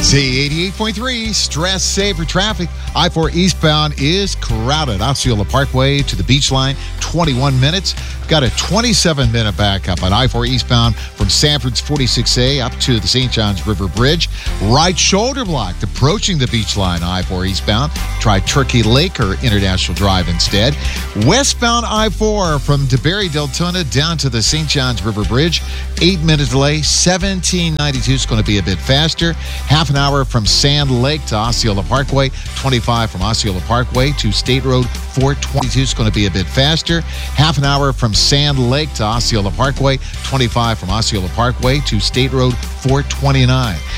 Z88.3, stress saver traffic. I-4 eastbound is crowded. Osceola Parkway to the beach line, 21 minutes. Got a 27-minute backup on I-4 eastbound from Sanford's 46A up to the St. Johns River Bridge. Right shoulder blocked approaching the beach line, I-4 eastbound. Try Turkey Lake or International Drive instead. Westbound I-4 from DeBerry Deltona down to the St. Johns River Bridge. 8-minute delay, 1792 is going to be a bit faster. Half an hour from Sand Lake to Osceola Parkway. 25 from Osceola Parkway to State Road 422 is going to be a bit faster. Half an hour from Sand Lake to Osceola Parkway. 25 from Osceola Parkway to State Road 429.